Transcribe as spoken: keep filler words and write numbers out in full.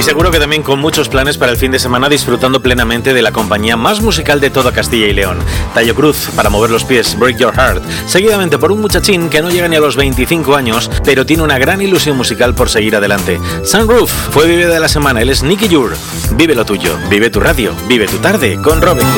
seguro que también con muchos planes para el fin de semana, disfrutando plenamente de la compañía más musical de toda Castilla y León. Tayo Cruz, para mover los pies, Break Your Heart, seguidamente por un muchachín que no llega ni a los veinticinco años, pero tiene una gran ilusión musical por seguir adelante. Sunroof fue Vive de la semana, él es Nicky Jur. Vive lo tuyo, vive tu radio, vive tu tarde con Robin.